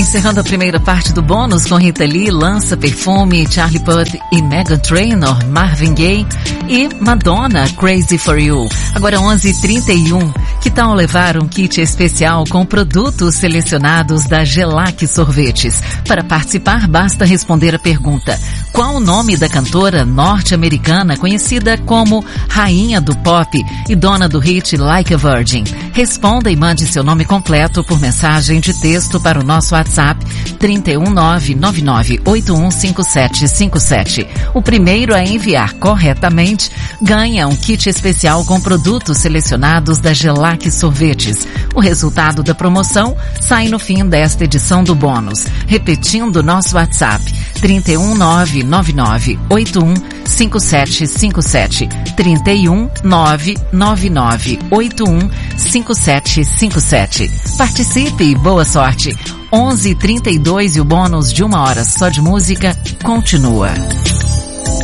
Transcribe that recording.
Encerrando a primeira parte do bônus com Rita Lee, Lança Perfume, Charlie Puth e Meghan Trainor, Marvin Gaye e Madonna, Crazy for You. Agora 11h31. Que tal levar um kit especial com produtos selecionados da Gelac Sorvetes? Para participar, basta responder a pergunta: qual o nome da cantora norte-americana conhecida como Rainha do Pop e dona do hit Like a Virgin? Responda e mande seu nome completo por mensagem de texto para o nosso WhatsApp 31999815757. O primeiro a enviar corretamente ganha um kit especial com produtos selecionados da Gelac Sorvetes. O resultado da promoção sai no fim desta edição do bônus. Repetindo nosso WhatsApp 31999815757. 31999815757. Participe e boa sorte. 11h32 e o bônus de 1 hora só de música continua.